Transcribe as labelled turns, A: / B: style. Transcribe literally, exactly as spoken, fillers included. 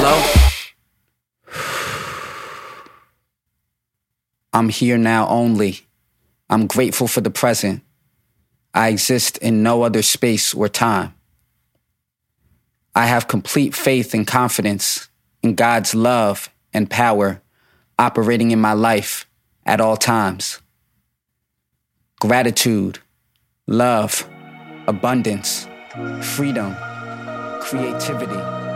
A: I'm here now only. I'm grateful for the present. I exist in no other space or time. I have complete faith and confidence in God's love and power operating in my life at all times. Gratitude, love, abundance, freedom, creativity,